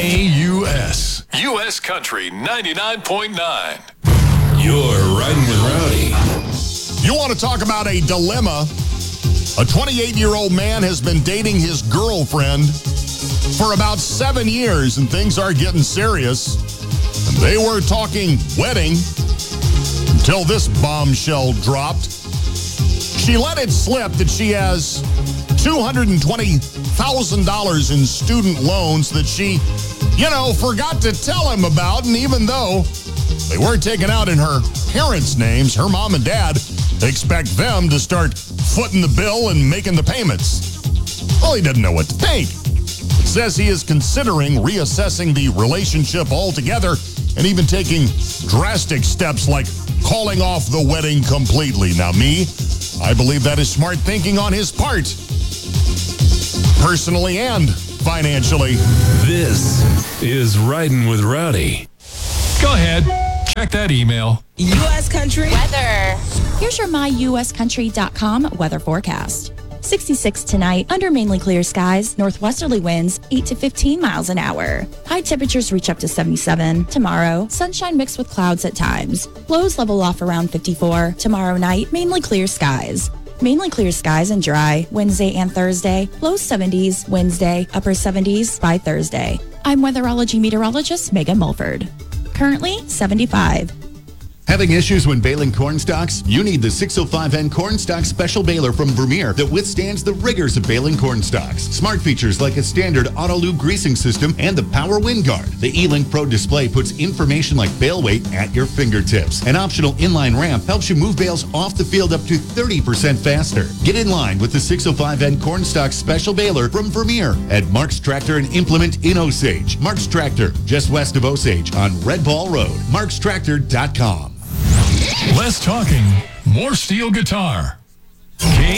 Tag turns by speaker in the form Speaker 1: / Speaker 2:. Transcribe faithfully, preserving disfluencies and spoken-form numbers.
Speaker 1: A U S. U S Country ninety-nine point nine.
Speaker 2: You're riding with Rowdy.
Speaker 3: You want to talk about a dilemma? A twenty-eight-year-old man has been dating his girlfriend for about seven years, and things are getting serious. And they were talking wedding until this bombshell dropped. She let it slip that she has two hundred twenty thousand dollars in student loans that she, you know, forgot to tell him about. And even though they were taken out in her parents' names, her mom and dad expect them to start footing the bill and making the payments. Well, he didn't know what to think. It says he is considering reassessing the relationship altogether and even taking drastic steps like calling off the wedding completely. Now, me, I believe that is smart thinking on his part, personally and financially.
Speaker 2: This is Riding with Rowdy.
Speaker 1: Go ahead. Check that email.
Speaker 4: U S Country
Speaker 5: Weather. Here's your my U S country dot com weather forecast. sixty-six tonight, under mainly clear skies, northwesterly winds eight to fifteen miles an hour. High temperatures reach up to seventy-seven. Tomorrow, sunshine mixed with clouds at times. Lows level off around fifty-four. Tomorrow night, mainly clear skies. Mainly clear skies and dry Wednesday and Thursday. Low seventies Wednesday, upper seventies by Thursday. I'm weatherology meteorologist Megan Mulford. Currently seventy-five.
Speaker 6: Having issues when baling corn stalks? You need the six oh five N Corn Stalk Special Baler from Vermeer that withstands the rigors of baling corn stalks. Smart features like a standard auto lube greasing system and the Power Wind Guard. The E-Link Pro display puts information like bale weight at your fingertips. An optional inline ramp helps you move bales off the field up to thirty percent faster. Get in line with the six oh five N Corn Stalk Special Baler from Vermeer at Mark's Tractor and Implement in Osage. Mark's Tractor, just west of Osage on Red Ball Road. marks tractor dot com.
Speaker 1: Less talking, more steel guitar. K